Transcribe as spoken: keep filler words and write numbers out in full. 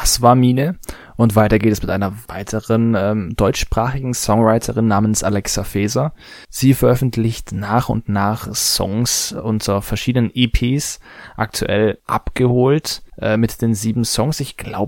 Das war Mine. Und weiter geht es mit einer weiteren ähm, deutschsprachigen Songwriterin namens Alexa Faeser. Sie veröffentlicht nach und nach Songs unter verschiedenen E Ps, aktuell Abgeholt äh, mit den sieben Songs. Ich glaube,